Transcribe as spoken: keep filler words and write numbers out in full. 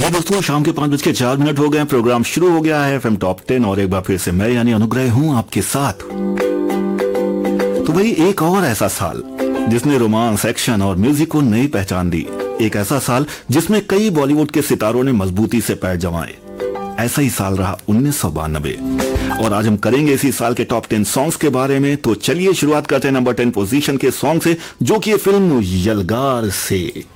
जी दोस्तों, शाम के पांच बज के चार मिनट हो गए। प्रोग्राम शुरू हो गया है एफएम टॉप टेन और एक बार फिर से मैं यानी अनुग्रह हूं आपके साथ। तो भाई, एक और ऐसा साल जिसने रोमांस, एक्शन और म्यूजिक को नई पहचान दी। एक ऐसा साल जिसमें कई बॉलीवुड के सितारों ने मजबूती से पैर जमाए। ऐसा ही साल रहा उन्नीस सौ बानबे और आज हम करेंगे इसी साल के टॉप टेन सॉन्ग्स के बारे में। तो चलिए शुरुआत करते हैं नंबर टेन पोजीशन के सॉन्ग से, जो कि फिल्म यलगार से।